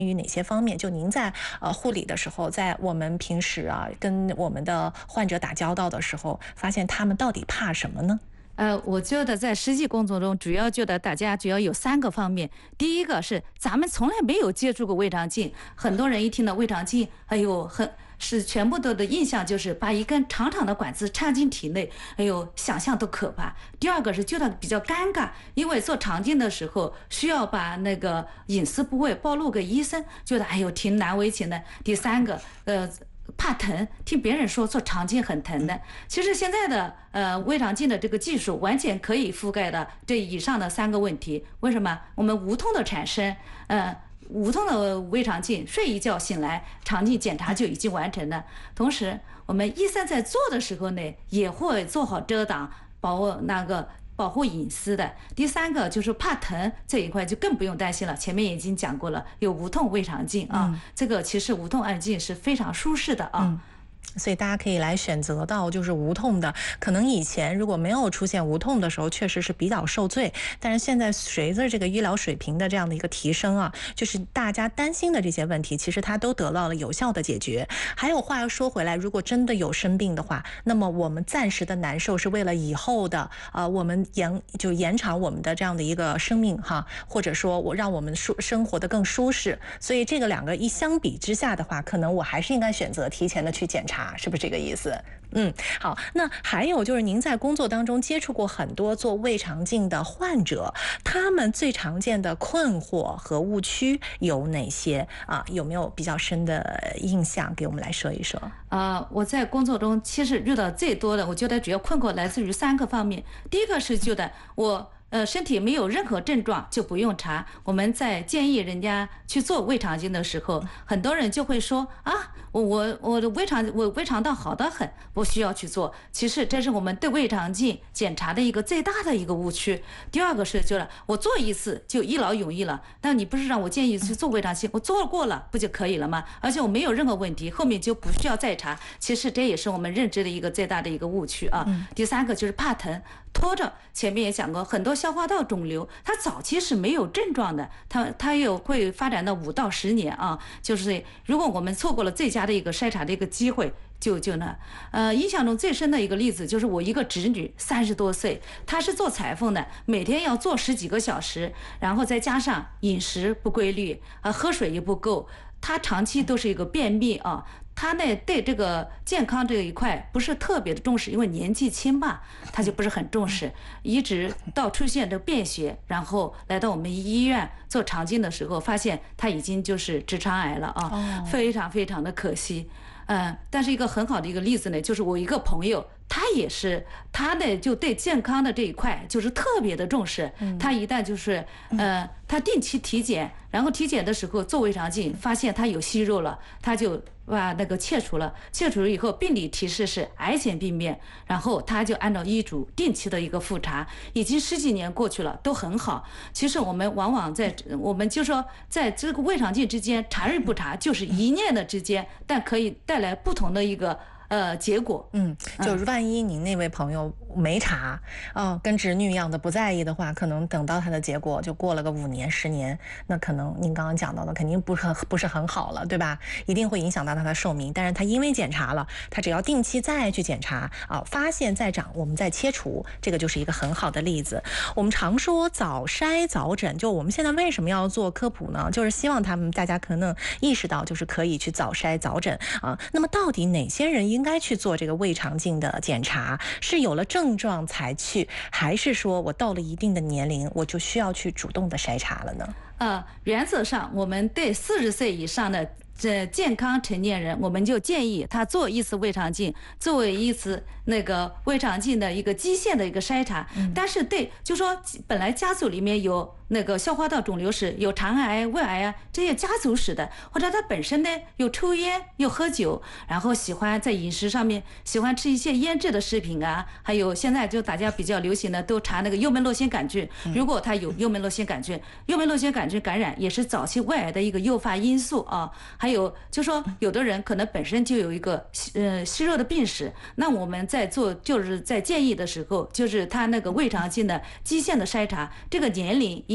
于哪些方面？就您在护理的时候，在我们平时跟我们的患者打交道的时候，发现他们到底怕什么呢？ 我觉得在实际工作中，主要觉得大家主要有3个方面。第一个是咱们从来没有接触过胃肠镜，很多人一听到胃肠镜，哎呦，是全部的印象就是把一根长长的管子插进体内，哎呦，想象都可怕。第二个是觉得比较尴尬，因为做肠镜的时候需要把那个隐私部位暴露给医生，觉得哎呦挺难为情的。第三个，怕疼，听别人说做肠镜很疼的。其实现在的胃肠镜的这个技术完全可以覆盖的这以上的3个问题。为什么我们无痛的产生，无痛的胃肠镜，睡一觉醒来，肠镜检查就已经完成了。同时，我们医生在做的时候呢，也会做好遮挡，保护隐私的。第3个就是怕疼这一块就更不用担心了，前面已经讲过了，有无痛胃肠镜啊，这个其实无痛胃肠镜是非常舒适的啊。 所以大家可以来选择到就是无痛的，可能以前如果没有出现无痛的时候，确实是比较受罪。但是现在随着这个医疗水平的这样的一个提升就是大家担心的这些问题，其实它都得到了有效的解决。还有话要说回来，如果真的有生病的话，那么我们暂时的难受是为了以后的我们延长我们的这样的一个生命或者说让我们生活的更舒适。所以这个2个一相比之下的话，可能我还是应该选择提前的去检查。是不是这个意思？好，那还有就是您在工作当中接触过很多做胃肠镜的患者，他们最常见的困惑和误区有哪些有没有比较深的印象给我们来说一说？ 我在工作中其实遇到最多的，我觉得主要困惑来自于3个方面。第一个是觉得我身体没有任何症状就不用查。我们在建议人家去做胃肠镜的时候，很多人就会说我的胃肠道好得很，不需要去做。其实这是我们对胃肠镜检查的一个最大的一个误区。第二个是就是我做一次就一劳永逸了，但你不是让我建议去做胃肠镜，我做过了不就可以了吗？而且我没有任何问题，后面就不需要再查。其实这也是我们认知的一个最大的一个误区啊。第3个就是怕疼，拖着。前面也讲过，很多消化道肿瘤它早期是没有症状的，它又会发展到5到10年就是如果我们错过了最佳的一个筛查的一个机会，印象中最深的一个例子就是我一个侄女30多岁，她是做裁缝的，每天要做10几个小时，然后再加上饮食不规律喝水也不够，她长期都是一个便秘他呢对这个健康这一块不是特别的重视，因为年纪轻吧，他就不是很重视，一直到出现这便血，然后来到我们医院做肠镜的时候，发现他已经就是直肠癌了非常非常的可惜。但是一个很好的一个例子呢，就是我一个朋友，他呢就对健康的这一块就是特别的重视。他一旦就是他定期体检，然后体检的时候做胃肠镜，发现他有息肉了，他就把那个切除了以后，病理提示是癌前病变，然后他就按照医嘱定期的一个复查，已经10几年过去了，都很好。其实我们往往我们就说在这个胃肠镜之间查与不查就是一念的之间，但可以带来不同的一个结果。 就是万一您那位朋友没查跟侄女一样的不在意的话，可能等到他的结果就过了个5年10年，那可能您刚刚讲到的肯定不是很好了，对吧？一定会影响到他的寿命。但是他因为检查了，他只要定期再去检查发现再长，我们再切除，这个就是一个很好的例子。我们常说早筛早诊，就我们现在为什么要做科普呢？就是希望大家可能意识到，就是可以去早筛早诊那么到底哪些人应该去做这个胃肠镜的检查？是有了症状才去，还是说我到了一定的年龄我就需要去主动的筛查了呢？ 原则上我们对40岁以上的健康成年人，我们就建议他做一次胃肠镜，作为一次那个胃肠镜的一个基线的一个筛查。但是就说本来家族里面有那个消化道肿瘤史，有肠癌、胃癌这些家族史的，或者他本身呢有抽烟又喝酒，然后喜欢在饮食上面喜欢吃一些腌制的食品还有现在就大家比较流行的都查那个幽门螺旋杆菌，如果他有幽门螺旋杆菌，幽门螺旋杆菌感染也是早期胃癌的一个诱发因素还有就说有的人可能本身就有一个息肉的病史，那我们在做就是在建议的时候，就是他那个胃肠镜的基线的筛查，这个年龄一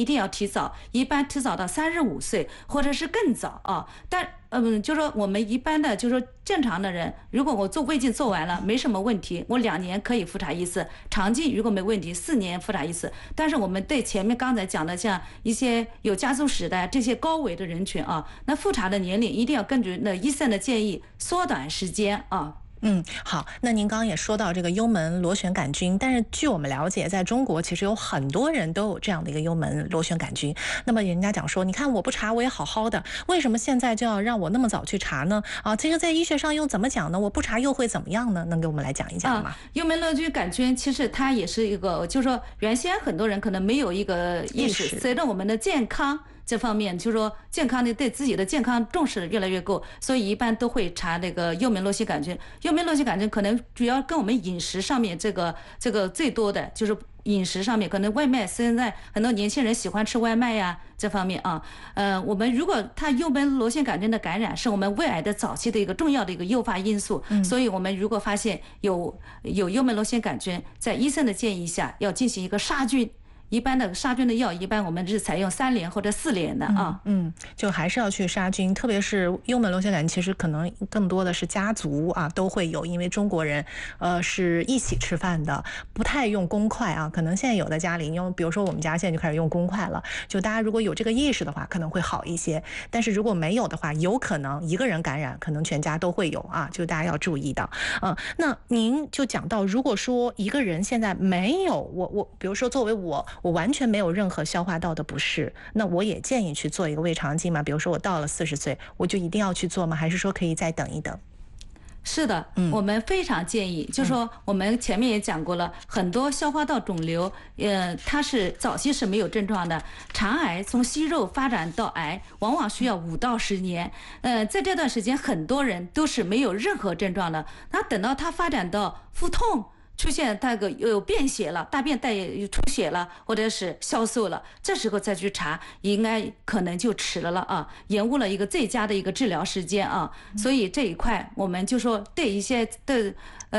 定要提早，一般提早到35岁或者是更早啊。就是说我们一般的就是说正常的人，如果我做胃镜做完了没什么问题，我2年可以复查一次，肠镜如果没问题4年复查一次。但是我们对前面刚才讲的像一些有家族史的这些高危的人群啊，那复查的年龄一定要根据那医生的建议缩短时间啊。 好，那您刚刚也说到这个幽门螺旋杆菌，但是据我们了解，在中国其实有很多人都有这样的一个幽门螺旋杆菌。那么人家讲说，你看我不查我也好好的，为什么现在就要让我那么早去查呢？这个在医学上又怎么讲呢？我不查又会怎么样呢？能给我们来讲一讲吗？ 幽门螺旋杆菌其实它也是一个，就是说原先很多人可能没有一个意识，随着我们的健康这方面，就是说健康的对自己的健康重视的越来越够，所以一般都会查这个幽门螺旋杆菌。幽门螺旋杆菌可能主要跟我们饮食上面这个最多的就是饮食上面，可能外卖现在很多年轻人喜欢吃外卖呀，这方面啊，我们如果它幽门螺旋杆菌的感染是我们胃癌的早期的一个重要的一个诱发因素，所以我们如果发现有幽门螺旋杆菌，在医生的建议下要进行一个杀菌。一般的杀菌的药，一般我们是采用3联或者4联的啊。 就还是要去杀菌，特别是幽门螺旋杆菌，其实可能更多的是家族啊都会有，因为中国人是一起吃饭的，不太用公筷啊。可能现在有的家里用，比如说我们家现在就开始用公筷了。就大家如果有这个意识的话，可能会好一些。但是如果没有的话，有可能一个人感染，可能全家都会有啊，就大家要注意到。那您就讲到，如果说一个人现在没有我，比如说作为我完全没有任何消化道的不适，那我也建议去做一个胃肠镜嘛。比如说我到了40岁，我就一定要去做吗？还是说可以再等一等？ 是的，我们非常建议，就是说我们前面也讲过了，很多消化道肿瘤，它是早期是没有症状的。肠癌从息肉发展到癌，往往需要5到10年。在这段时间，很多人都是没有任何症状的。那等到它发展到腹痛，出现那个有便血了，大便带出血了，或者是消瘦了，这时候再去查，应该可能就迟了啊，延误了一个最佳的一个治疗时间啊。所以这一块我们就说对一些对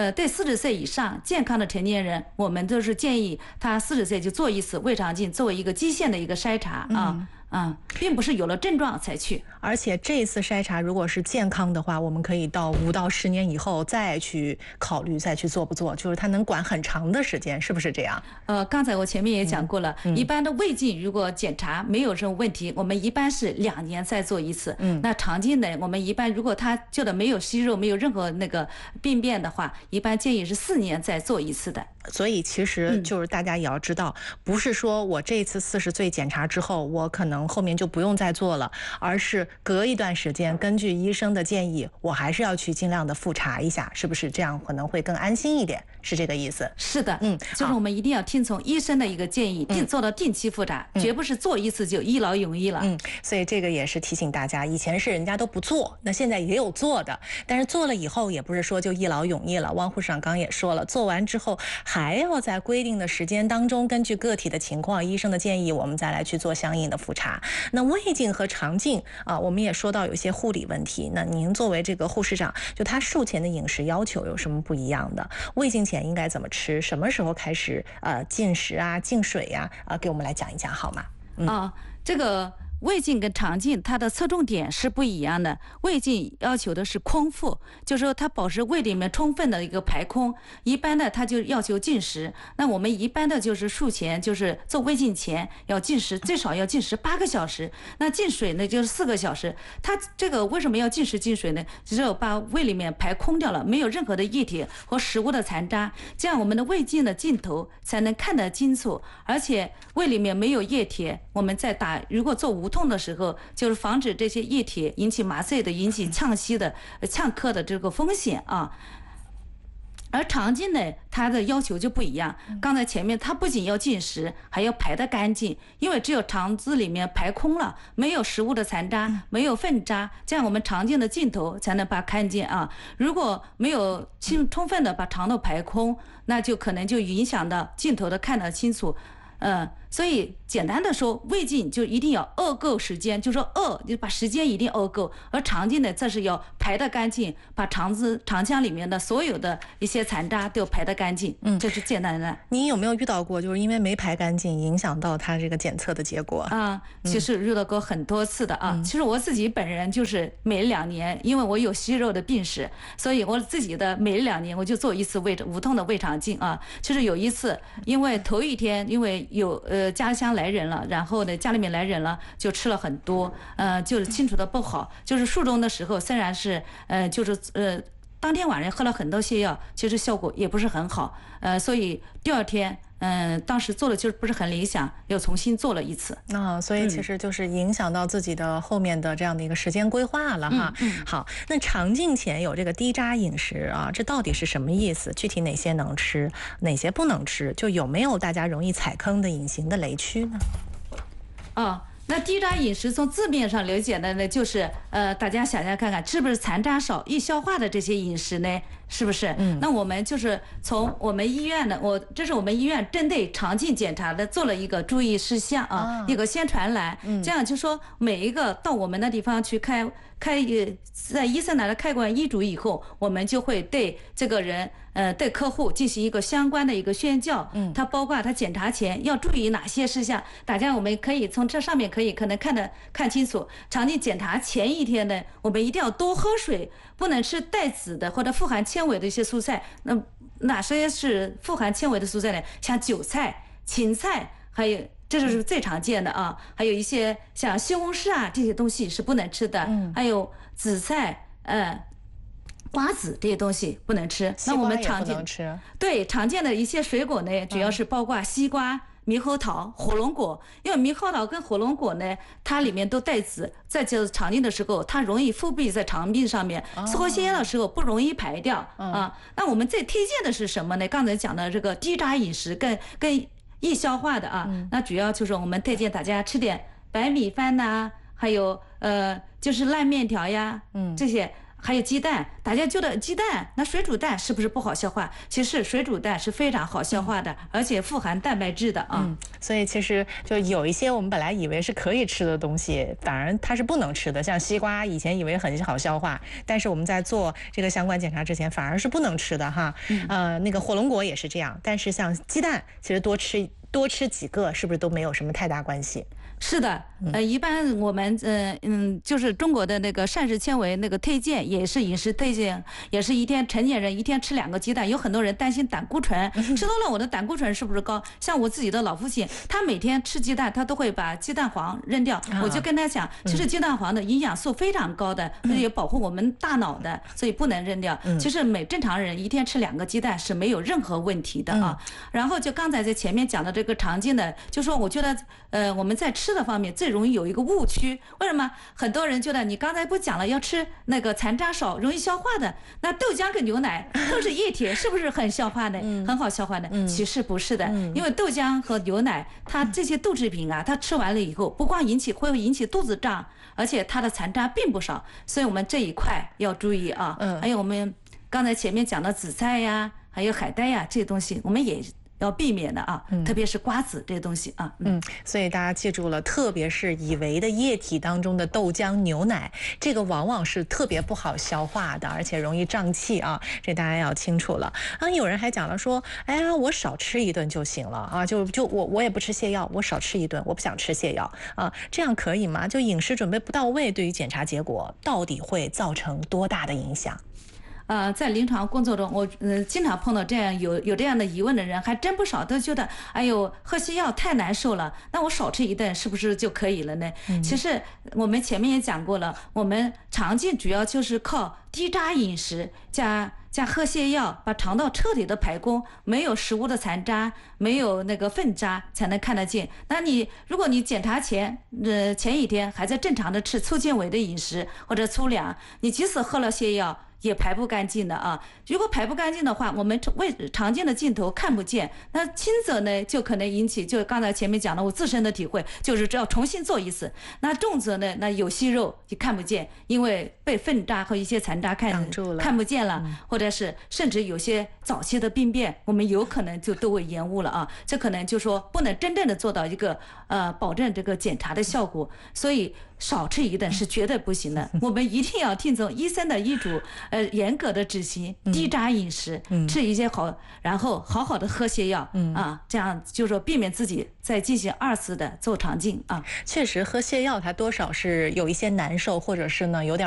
40岁以上健康的成年人，我们都是建议他40岁就做一次胃肠镜，作为一个基线的一个筛查啊。并不是有了症状才去， 而且这一次筛查如果是健康的话，我们可以到5到10年以后再去考虑再去做不做，就是它能管很长的时间，是不是这样？ 刚才我前面也讲过了，一般的胃镜如果检查没有什么问题，我们一般是2年再做一次。那肠镜呢，我们一般如果他做的没有息肉，没有任何那个病变的话，一般建议是4年再做一次的。 所以其实就是大家也要知道，不是说我这次40岁检查之后，我可能后面就不用再做了，而是隔一段时间，根据医生的建议，我还是要去尽量的复查一下，是不是这样可能会更安心一点？是这个意思？ 是的，就是我们一定要听从医生的一个建议，做到定期复查，绝不是做一次就一劳永逸了。 所以这个也是提醒大家，以前是人家都不做，那现在也有做的，但是做了以后也不是说就一劳永逸了。汪护士长刚也说了，做完之后还要在规定的时间当中，根据个体的情况、医生的建议，我们再来去做相应的复查。那胃镜和肠镜啊，我们也说到有一些护理问题。那您作为这个护士长，就他术前的饮食要求有什么不一样的？胃镜前应该怎么吃？什么时候开始进食啊、进水呀？给我们来讲一讲好吗？ 这个胃镜跟肠镜它的侧重点是不一样的。胃镜要求的是空腹，就是说它保持胃里面充分的一个排空。一般的它就要求进食，那我们一般的就是术前，就是做胃镜前要进食，最少要进食8个小时。那进水呢就是4个小时。它这个为什么要进食进水呢？只有把胃里面排空掉了，没有任何的液体和食物的残渣，这样我们的胃镜的镜头才能看得清楚。而且胃里面没有液体，我们在如果做无痛的时候，就是防止这些液体引起麻醉的、引起呛息的、呛咳的这个风险啊。而肠镜呢，它的要求就不一样。刚才前面它不仅要进食，还要排得干净，因为只有肠子里面排空了，没有食物的残渣，没有粪渣，这样我们肠镜的镜头才能把它看见啊。如果没有充分的把肠道排空，那就可能就影响到镜头的看得清楚。 所以简单的说，胃镜就一定要饿够时间，就说就把时间一定饿够，而肠镜呢，这是要排得干净，把肠腔里面的所有的一些残渣都要排得干净。这是简单的。 你有没有遇到过，就是因为没排干净，影响到他这个检测的结果？ 其实遇到过很多次的啊。其实我自己本人就是每2年，因为我有息肉的病史，所以我自己的每2年我就做一次无痛的胃肠镜啊。其实有一次，因为头一天因为有家乡来人了，然后呢家里面来人了，就吃了很多，就是清除的不好，就是术中的时候虽然是就是当天晚上喝了很多泻药，其实效果也不是很好，所以第2天。当时做的就是不是很理想，又重新做了一次。 所以其实就是影响到自己的后面的这样的一个时间规划了哈。好，那肠镜前有这个低渣饮食啊，这到底是什么意思？具体哪些能吃，哪些不能吃？就有没有大家容易踩坑的隐形的雷区呢？ 那低渣饮食从字面上了解的呢，就是大家想想看看，是不是残渣少、易消化的这些饮食呢？是不是？那我们就是从我们医院的，这是我们医院针对肠镜检查的做了一个注意事项啊，一个宣传栏，这样就说每一个到我们的地方去在医生那里开完医嘱以后，我们就会对这个人对客户进行一个相关的一个宣教，他包括他检查前要注意哪些事项，大家我们可以从这上面可能看清楚。肠镜检查前一天呢，我们一定要多喝水，不能吃带籽的或者富含纤维的一些蔬菜。那哪些是富含纤维的蔬菜呢？像韭菜、芹菜，还有这就是最常见的啊，还有一些像西红柿啊这些东西是不能吃的，还有紫菜、瓜子这些东西不能吃。 那我们常见对常见的一些水果呢，主要是包括西瓜、猕猴桃、火龙果。因为猕猴桃跟火龙果呢，它里面都带籽，在这肠镜的时候，它容易封闭在肠壁上面，喝泻药的时候不容易排掉那我们最推荐的是什么呢？刚才讲的这个低渣饮食跟易消化的那主要就是我们推荐大家吃点白米饭呐，还有就是烂面条呀，这些。还有鸡蛋，大家觉得鸡蛋那水煮蛋是不是不好消化？其实水煮蛋是非常好消化的，而且富含蛋白质的所以其实就有一些我们本来以为是可以吃的东西，反而它是不能吃的。像西瓜，以前以为很好消化，但是我们在做这个相关检查之前，反而是不能吃的哈。那个火龙果也是这样，但是像鸡蛋，其实多吃几个，是不是都没有什么太大关系？ 是的，一般我们就是中国的那个膳食纤维那个推荐也是饮食推荐，也是成年人一天吃2个鸡蛋。有很多人担心胆固醇，吃多了我的胆固醇是不是高？像我自己的老父亲，他每天吃鸡蛋，他都会把鸡蛋黄扔掉。我就跟他讲，其实鸡蛋黄的营养素非常高的，也保护我们大脑的，所以不能扔掉。其实正常人一天吃2个鸡蛋是没有任何问题的然后就刚才在前面讲的这个肠镜的，就说我觉得我们在吃的方面最容易有一个误区。为什么很多人觉得你刚才不讲了要吃那个残渣少容易消化的，那豆浆跟牛奶都是液体，是不是很消化的很好消化的？其实不是的，因为豆浆和牛奶它这些豆制品它吃完了以后不光会引起肚子胀，而且它的残渣并不少，所以我们这一块要注意还有我们刚才前面讲的紫菜呀，还有海带呀，这些东西我们也要避免的特别是瓜子这些东西所以大家记住了，特别是以为的液体当中的豆浆、牛奶，这个往往是特别不好消化的，而且容易胀气这大家要清楚了有人还讲了说，哎呀，我少吃一顿就行了就我也不吃泻药，我少吃一顿，我不想吃泻药这样可以吗？就饮食准备不到位，对于检查结果到底会造成多大的影响？ 在临床工作中，我经常碰到这样有这样的疑问的人还真不少，都觉得哎呦喝泻药太难受了，那我少吃一顿是不是就可以了呢？其实我们前面也讲过了，我们肠镜主要就是靠低渣饮食加喝泻药，把肠道彻底的排空，没有食物的残渣，没有那个粪渣才能看得见。那如果你检查前一天还在正常的吃粗纤维的饮食或者粗粮，你即使喝了泻药， 也排不干净的啊。如果排不干净的话，我们常见的镜头看不见，那轻则呢就可能引起，就刚才前面讲的我自身的体会，就是只要重新做一次。那重则呢，那有息肉就看不见，因为被粪渣和一些残渣看不见了，或者是甚至有些早期的病变，我们有可能就都会延误了啊。这可能就说不能真正的做到一个保证这个检查的效果，所以少吃一顿是绝对不行的。我们一定要听从医生的医嘱，严格的执行低渣饮食，吃一些好，然后好好的喝泻药啊，这样就是说避免自己再进行2次的做肠镜啊。 确实喝泻药它多少是有一些难受，或者是呢有点